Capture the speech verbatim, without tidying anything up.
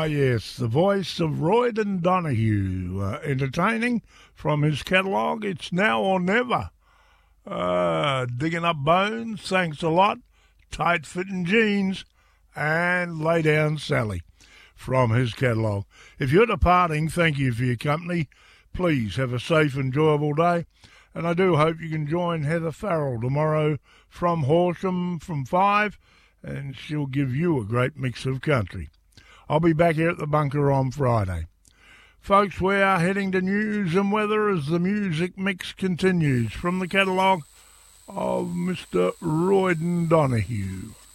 yes, the voice of Royden Donahue, uh, entertaining from his catalogue, It's Now or Never. Uh, digging up bones, thanks a lot, tight-fitting jeans, and Lay Down Sally from his catalogue. If you're departing, thank you for your company. Please have a safe, enjoyable day, and I do hope you can join Heather Farrell tomorrow from Horsham from five, and she'll give you a great mix of country. I'll be back here at the bunker on Friday. Folks, we are heading to news and weather as the music mix continues from the catalogue of Mister Royden Donahue.